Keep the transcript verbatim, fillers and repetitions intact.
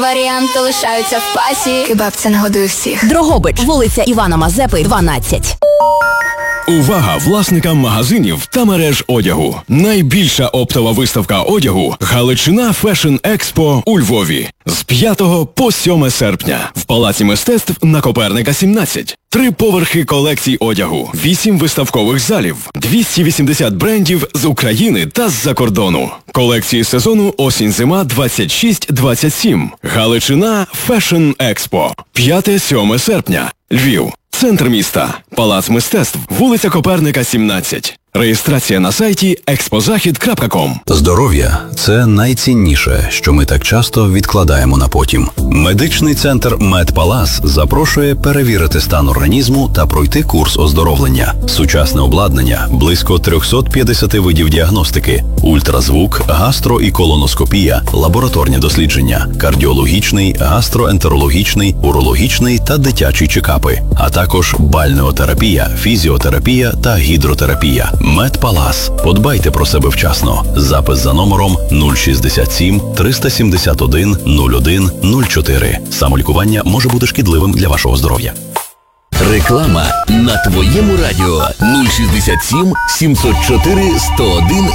Варіанти лишаються в пасі. Кебаб – це нагодує всіх. Дрогобич, вулиця Івана Мазепи, дванадцять. Увага власникам магазинів та мереж одягу. Найбільша оптова виставка одягу «Галичина Fashion Expo» у Львові. З п'ятого по сьоме серпня. В Палаці мистецтв на Коперника, сімнадцять. Три поверхи колекцій одягу. Вісім виставкових залів. двісті вісімдесят брендів з України та з-за кордону. Колекції сезону осінь-зима двадцять шість двадцять сім. Галичина Fashion Expo. п'яте-сьоме серпня. Львів. Центр міста. Палац мистецтв. Вулиця Коперника, сімнадцять. Реєстрація на сайті експозахід крапка ком. Здоров'я – це найцінніше, що ми так часто відкладаємо на потім. Медичний центр «Медпалас» запрошує перевірити стан організму та пройти курс оздоровлення. Сучасне обладнання, близько триста п'ятдесят видів діагностики, ультразвук, гастро- і колоноскопія, лабораторні дослідження, кардіологічний, гастроентерологічний, урологічний та дитячі чекапи, а також бальнеотерапія, фізіотерапія та гідротерапія. «Медпалас». Подбайте про себе вчасно. Запис за номером нуль шістдесят сім триста сімдесят один нуль один нуль чотири. Самолікування може бути шкідливим для вашого здоров'я. Реклама на твоєму радіо нуль шістдесят сім сімсот чотири сто один